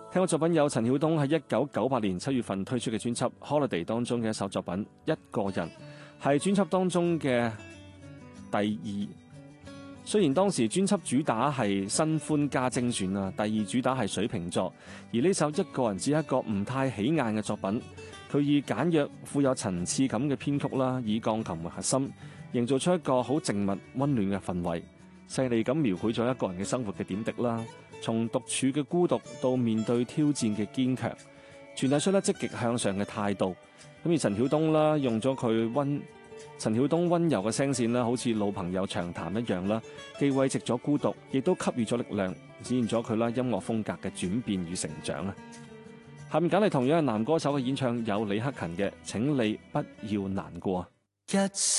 聽過作品有陳曉東喺1998年7月份推出嘅專輯《Holiday》當中嘅一首作品《一個人》，係專輯當中嘅第二。雖然當時專輯主打係新歡加精選啊，第二主打係水瓶座，而呢首《一個人》只係一個唔太起眼嘅作品。佢以簡約、富有層次感嘅編曲啦，以鋼琴為核心，營造出一個好靜謐、溫暖嘅氛圍，細膩咁描繪咗一個人嘅生活嘅點滴啦。從獨處嘅孤獨到面對挑戰嘅堅強，傳遞出咧積極向上嘅態度。咁而陳曉東啦，用咗佢陳曉東溫柔嘅聲線啦，好似老朋友長談一樣啦，既慰藉咗孤獨，亦都給予咗力量，展現咗佢啦音樂風格嘅轉變與成長啊！下面揀嚟同樣係男歌手嘅演唱，有李克勤嘅《請你不要難過》。